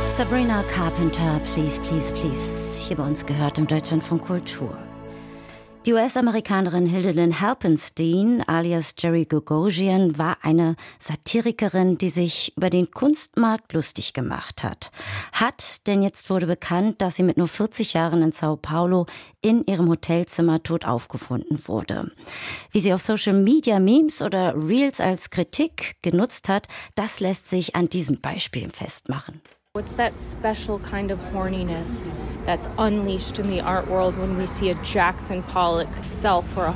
Sabrina Carpenter, Please, Please, Please, hier bei uns gehört im Deutschlandfunk Kultur. Die US-Amerikanerin Hilde Halpenstein, alias Jerry Gogosian, war eine Satirikerin, die sich über den Kunstmarkt lustig gemacht hat. Denn jetzt wurde bekannt, dass sie mit nur 40 Jahren in Sao Paulo in ihrem Hotelzimmer tot aufgefunden wurde. Wie sie auf Social Media Memes oder Reels als Kritik genutzt hat, das lässt sich an diesem Beispiel festmachen. It's that special kind of horniness that's unleashed in the art world when we see a Jackson Pollock sell for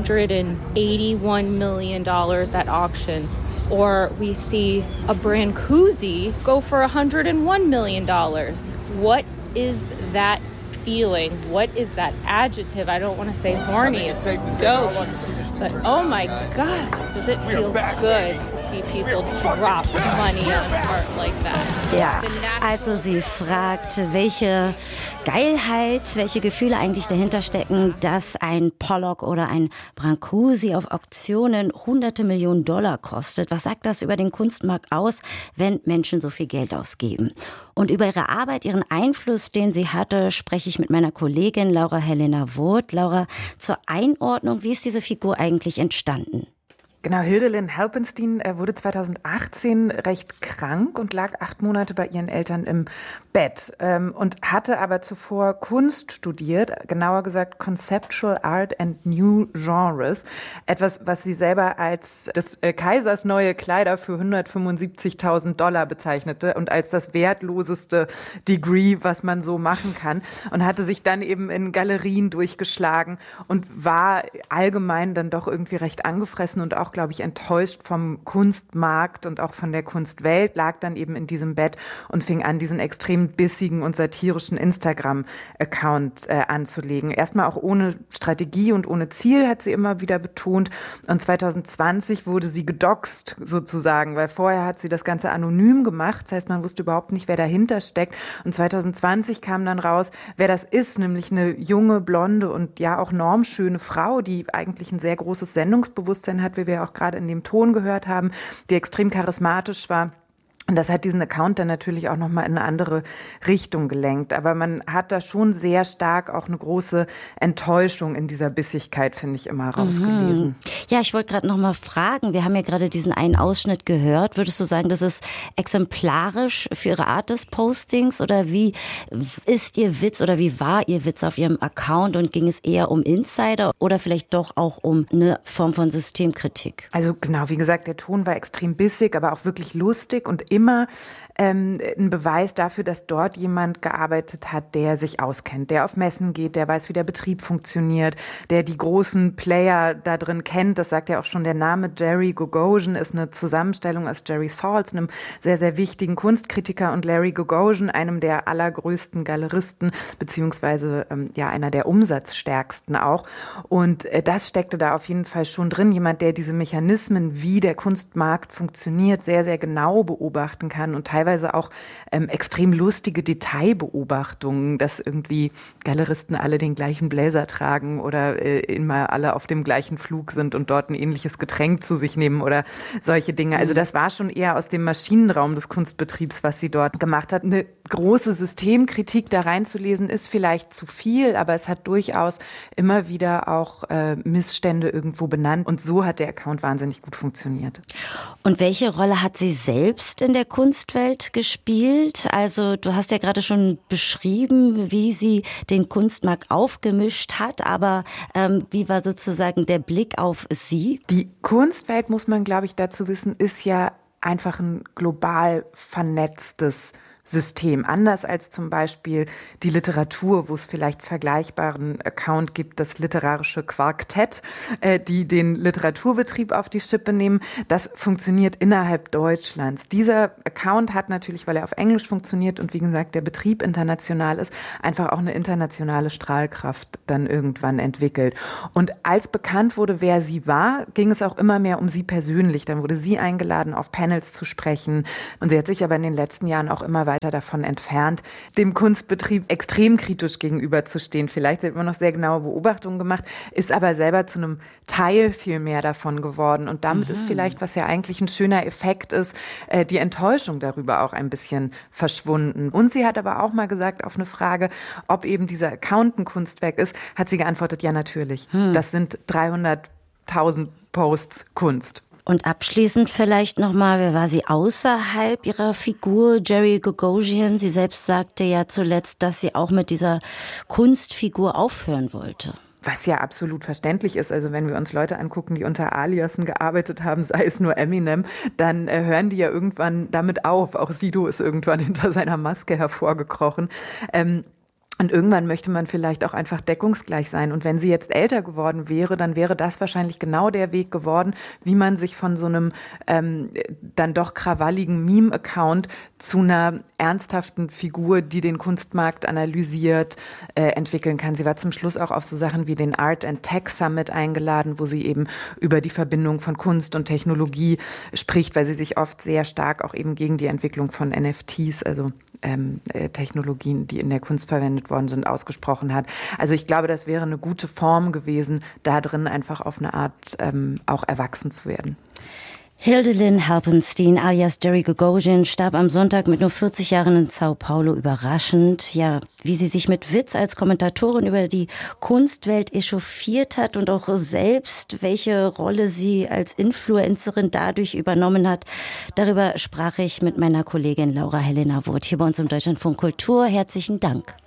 $181 million at auction. Or we see a Brancusi go for $101 million. What is that feeling? What is that adjective? I don't want to say horny, it's gauche. But oh my God, does it feel good to see people drop money on art like that? Ja, also sie fragt, welche Geilheit, welche Gefühle eigentlich dahinter stecken, dass ein Pollock oder ein Brancusi auf Auktionen hunderte Millionen Dollar kostet. Was sagt das über den Kunstmarkt aus, wenn Menschen so viel Geld ausgeben? Und über ihre Arbeit, ihren Einfluss, den sie hatte, spreche ich mit meiner Kollegin Laura Helena Woth. Laura, zur Einordnung, wie ist diese Figur eigentlich entstanden? Genau, Hilde Halpenstein wurde 2018 recht krank und lag 8 Monate bei ihren Eltern im Bett und hatte aber zuvor Kunst studiert, genauer gesagt Conceptual Art and New Genres. Etwas, was sie selber als des Kaisers neue Kleider für $175.000 bezeichnete und als das wertloseste Degree, was man so machen kann. Und hatte sich dann eben in Galerien durchgeschlagen und war allgemein dann doch irgendwie recht angefressen und auch, glaube ich, enttäuscht vom Kunstmarkt und auch von der Kunstwelt, lag dann eben in diesem Bett und fing an, diesen extrem bissigen und satirischen Instagram-Account anzulegen. Erstmal auch ohne Strategie und ohne Ziel, hat sie immer wieder betont. Und 2020 wurde sie gedoxt sozusagen, weil vorher hat sie das Ganze anonym gemacht. Das heißt, man wusste überhaupt nicht, wer dahinter steckt. Und 2020 kam dann raus, wer das ist, nämlich eine junge, blonde und ja auch normschöne Frau, die eigentlich ein sehr großes Sendungsbewusstsein hat, wie wir auch gerade in dem Ton gehört haben, die extrem charismatisch war. Und das hat diesen Account dann natürlich auch nochmal in eine andere Richtung gelenkt. Aber man hat da schon sehr stark auch eine große Enttäuschung in dieser Bissigkeit, finde ich, immer rausgelesen. Ja, ich wollte gerade nochmal fragen, wir haben ja gerade diesen einen Ausschnitt gehört. Würdest du sagen, das ist exemplarisch für ihre Art des Postings? Oder wie ist ihr Witz oder wie war ihr Witz auf ihrem Account? Und ging es eher um Insider oder vielleicht doch auch um eine Form von Systemkritik? Also genau, wie gesagt, der Ton war extrem bissig, aber auch wirklich lustig und immer ein Beweis dafür, dass dort jemand gearbeitet hat, der sich auskennt, der auf Messen geht, der weiß, wie der Betrieb funktioniert, der die großen Player da drin kennt. Das sagt ja auch schon der Name. Jerry Gogosian ist eine Zusammenstellung aus Jerry Saltz, einem sehr, sehr wichtigen Kunstkritiker, und Larry Gogosian, einem der allergrößten Galeristen, beziehungsweise einer der umsatzstärksten auch. Und das steckte da auf jeden Fall schon drin. Jemand, der diese Mechanismen, wie der Kunstmarkt funktioniert, sehr, sehr genau beobachten kann und teilweise auch extrem lustige Detailbeobachtungen, dass irgendwie Galeristen alle den gleichen Bläser tragen oder immer alle auf dem gleichen Flug sind und dort ein ähnliches Getränk zu sich nehmen oder solche Dinge. Also das war schon eher aus dem Maschinenraum des Kunstbetriebs, was sie dort gemacht hat. Eine große Systemkritik da reinzulesen ist vielleicht zu viel, aber es hat durchaus immer wieder auch Missstände irgendwo benannt, und so hat der Account wahnsinnig gut funktioniert. Und welche Rolle hat sie selbst in der Kunstwelt gespielt? Also du hast ja gerade schon beschrieben, wie sie den Kunstmarkt aufgemischt hat, aber wie war sozusagen der Blick auf sie? Die Kunstwelt, muss man, glaube ich, dazu wissen, ist ja einfach ein global vernetztes System. Anders als zum Beispiel die Literatur, wo es vielleicht vergleichbaren Account gibt, das literarische Quartett, die den Literaturbetrieb auf die Schippe nehmen. Das funktioniert innerhalb Deutschlands. Dieser Account hat natürlich, weil er auf Englisch funktioniert und wie gesagt der Betrieb international ist, einfach auch eine internationale Strahlkraft dann irgendwann entwickelt. Und als bekannt wurde, wer sie war, ging es auch immer mehr um sie persönlich. Dann wurde sie eingeladen, auf Panels zu sprechen. Und sie hat sich aber in den letzten Jahren auch immer weiter weit davon entfernt, dem Kunstbetrieb extrem kritisch gegenüberzustehen. Vielleicht hat man noch sehr genaue Beobachtungen gemacht, ist aber selber zu einem Teil viel mehr davon geworden. Und damit ist vielleicht, was ja eigentlich ein schöner Effekt ist, die Enttäuschung darüber auch ein bisschen verschwunden. Und sie hat aber auch mal gesagt auf eine Frage, ob eben dieser Account ein Kunstwerk ist, hat sie geantwortet, ja natürlich. Das sind 300.000 Posts Kunst. Und abschließend vielleicht nochmal, wer war sie außerhalb ihrer Figur, Jerry Gagosian? Sie selbst sagte ja zuletzt, dass sie auch mit dieser Kunstfigur aufhören wollte. Was ja absolut verständlich ist. Also wenn wir uns Leute angucken, die unter Aliasen gearbeitet haben, sei es nur Eminem, dann hören die ja irgendwann damit auf. Auch Sido ist irgendwann hinter seiner Maske hervorgekrochen. Und irgendwann möchte man vielleicht auch einfach deckungsgleich sein. Und wenn sie jetzt älter geworden wäre, dann wäre das wahrscheinlich genau der Weg geworden, wie man sich von so einem dann doch krawalligen Meme-Account zu einer ernsthaften Figur, die den Kunstmarkt analysiert, entwickeln kann. Sie war zum Schluss auch auf so Sachen wie den Art and Tech Summit eingeladen, wo sie eben über die Verbindung von Kunst und Technologie spricht, weil sie sich oft sehr stark auch eben gegen die Entwicklung von NFTs, also Technologien, die in der Kunst verwendet worden sind, ausgesprochen hat. Also ich glaube, das wäre eine gute Form gewesen, da drin einfach auf eine Art auch erwachsen zu werden. Hilde-Lynn Halpenstein alias Jerry Gagosian starb am Sonntag mit nur 40 Jahren in Sao Paulo. Überraschend, ja, wie sie sich mit Witz als Kommentatorin über die Kunstwelt echauffiert hat und auch selbst, welche Rolle sie als Influencerin dadurch übernommen hat. Darüber sprach ich mit meiner Kollegin Laura Helena Woth hier bei uns im Deutschlandfunk Kultur. Herzlichen Dank.